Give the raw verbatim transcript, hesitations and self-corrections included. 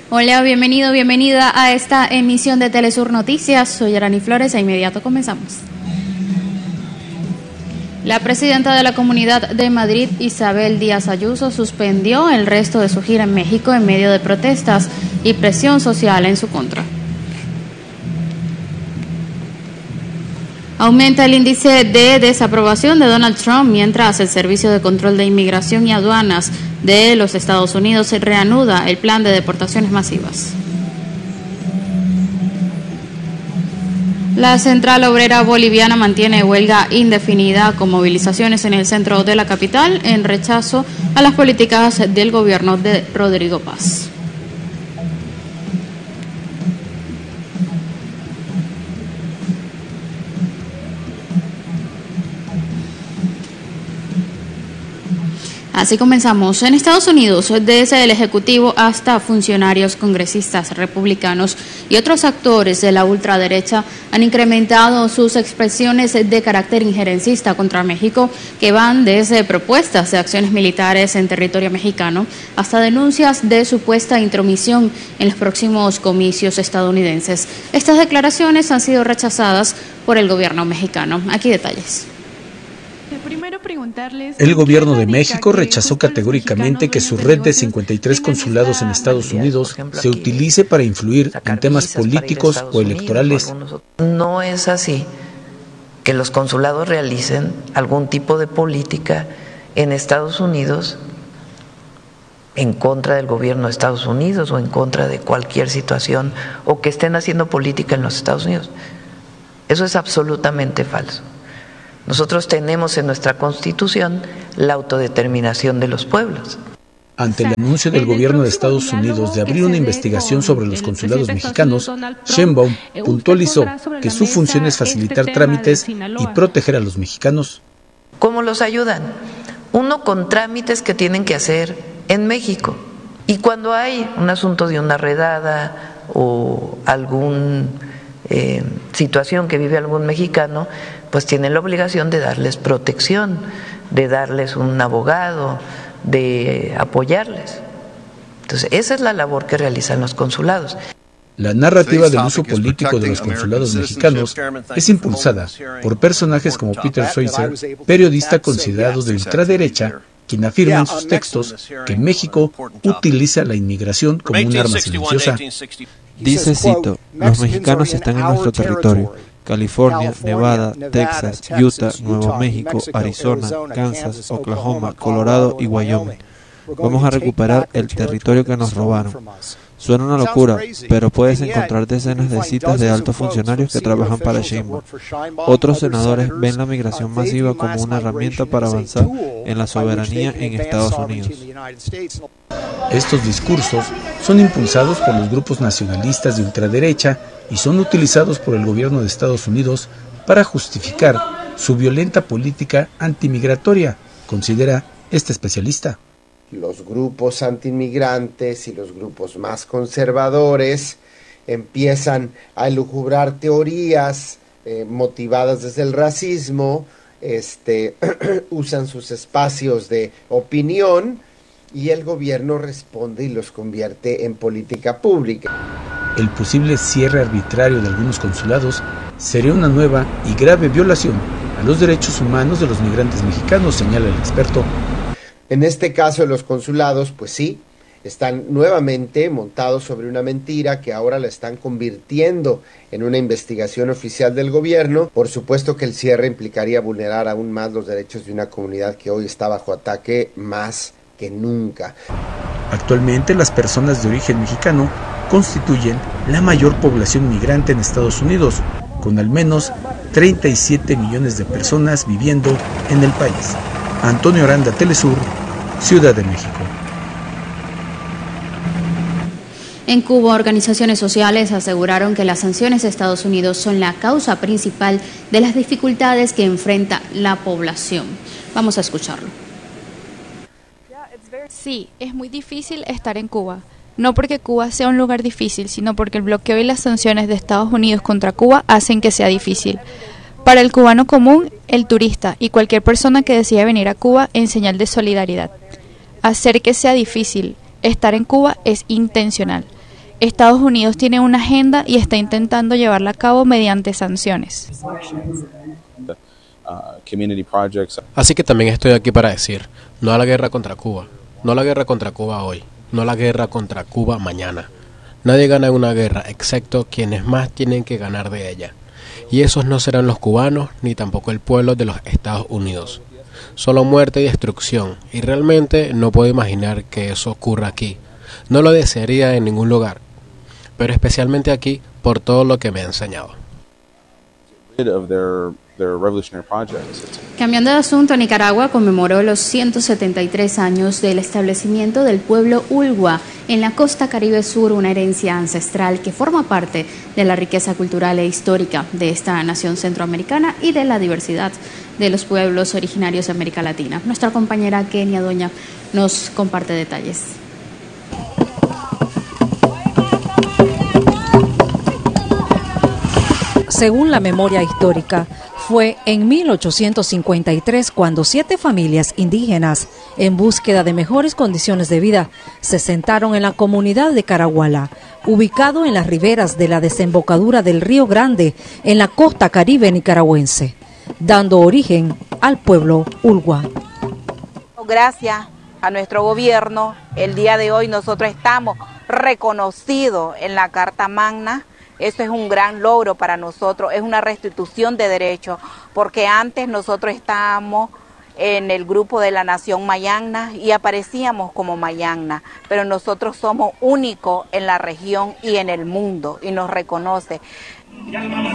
Hola, bienvenido, bienvenida a esta emisión de Telesur Noticias. Soy Arani Flores e inmediato comenzamos. La presidenta de la Comunidad de Madrid, Isabel Díaz Ayuso, suspendió el resto de su gira en México en medio de protestas y presión social en su contra. Aumenta el índice de desaprobación de Donald Trump mientras el Servicio de Control de Inmigración y Aduanas de los Estados Unidos reanuda el plan de deportaciones masivas. La Central Obrera Boliviana mantiene huelga indefinida con movilizaciones en el centro de la capital en rechazo a las políticas del gobierno de Rodrigo Paz. Así comenzamos. En Estados Unidos, desde el Ejecutivo hasta funcionarios, congresistas, republicanos y otros actores de la ultraderecha han incrementado sus expresiones de carácter injerencista contra México, que van desde propuestas de acciones militares en territorio mexicano hasta denuncias de supuesta intromisión en los próximos comicios estadounidenses. Estas declaraciones han sido rechazadas por el gobierno mexicano. Aquí detalles. El gobierno de México rechazó categóricamente que su red de cincuenta y tres consulados en Estados Unidos se utilice para influir en temas políticos o electorales. No es así que los consulados realicen algún tipo de política en Estados Unidos en contra del gobierno de Estados Unidos o en contra de cualquier situación, o que estén haciendo política en los Estados Unidos. Eso es absolutamente falso. Nosotros tenemos en nuestra Constitución la autodeterminación de los pueblos. Ante el anuncio del gobierno de Estados Unidos de abrir una investigación sobre los consulados mexicanos, Sheinbaum puntualizó que su función es facilitar trámites y proteger a los mexicanos. ¿Cómo los ayudan? Uno, con trámites que tienen que hacer en México. Y cuando hay un asunto de una redada o algún eh, situación que vive algún mexicano, pues tienen la obligación de darles protección, de darles un abogado, de apoyarles. Entonces, esa es la labor que realizan los consulados. La narrativa del uso político de los consulados mexicanos es impulsada por personajes como Peter Schweizer, periodista considerado de ultraderecha, quien afirma en sus textos que México utiliza la inmigración como un arma silenciosa. Dice, cito, los mexicanos están en nuestro territorio. California, Nevada, Texas, Utah, Nuevo México, Arizona, Kansas, Oklahoma, Colorado y Wyoming. Vamos a recuperar el territorio que nos robaron. Suena una locura, pero puedes encontrar decenas de citas de altos funcionarios que trabajan para Sheinbaum. Otros senadores ven la migración masiva como una herramienta para avanzar en la soberanía en Estados Unidos. Estos discursos son impulsados por los grupos nacionalistas de ultraderecha y son utilizados por el gobierno de Estados Unidos para justificar su violenta política antimigratoria, considera este especialista. Los grupos antiinmigrantes y los grupos más conservadores empiezan a elucubrar teorías eh, motivadas desde el racismo, este, usan sus espacios de opinión y el gobierno responde y los convierte en política pública. El posible cierre arbitrario de algunos consulados sería una nueva y grave violación a los derechos humanos de los migrantes mexicanos, señala el experto. En este caso de los consulados, pues sí, están nuevamente montados sobre una mentira que ahora la están convirtiendo en una investigación oficial del gobierno. Por supuesto que el cierre implicaría vulnerar aún más los derechos de una comunidad que hoy está bajo ataque más que nunca. Actualmente las personas de origen mexicano constituyen la mayor población migrante en Estados Unidos, con al menos treinta y siete millones de personas viviendo en el país. Antonio Aranda, Telesur, Ciudad de México. En Cuba, organizaciones sociales aseguraron que las sanciones de Estados Unidos son la causa principal de las dificultades que enfrenta la población. Vamos a escucharlo. Sí, es muy difícil estar en Cuba. No porque Cuba sea un lugar difícil, sino porque el bloqueo y las sanciones de Estados Unidos contra Cuba hacen que sea difícil. Para el cubano común, el turista y cualquier persona que decida venir a Cuba en señal de solidaridad. Hacer que sea difícil estar en Cuba es intencional. Estados Unidos tiene una agenda y está intentando llevarla a cabo mediante sanciones. Así que también estoy aquí para decir, no a la guerra contra Cuba, no a la guerra contra Cuba hoy, no a la guerra contra Cuba mañana. Nadie gana en una guerra, excepto quienes más tienen que ganar de ella. Y esos no serán los cubanos, ni tampoco el pueblo de los Estados Unidos. Solo muerte y destrucción, y realmente no puedo imaginar que eso ocurra aquí. No lo desearía en ningún lugar, pero especialmente aquí por todo lo que me ha enseñado. Cambiando de asunto, Nicaragua conmemoró los ciento setenta y tres años del establecimiento del pueblo Ulgua en la costa Caribe Sur, una herencia ancestral que forma parte de la riqueza cultural e histórica de esta nación centroamericana y de la diversidad de los pueblos originarios de América Latina. Nuestra compañera Kenia Doña nos comparte detalles. Según la memoria histórica, fue en mil ochocientos cincuenta y tres cuando siete familias indígenas, en búsqueda de mejores condiciones de vida, se sentaron en la comunidad de Caraguala, ubicado en las riberas de la desembocadura del Río Grande, en la costa caribe nicaragüense, dando origen al pueblo Ulgua. Gracias a nuestro gobierno, el día de hoy nosotros estamos reconocidos en la Carta Magna. Eso es un gran logro para nosotros, es una restitución de derechos, porque antes nosotros estábamos en el grupo de la nación Mayangna y aparecíamos como Mayangna, pero nosotros somos únicos en la región y en el mundo y nos reconoce.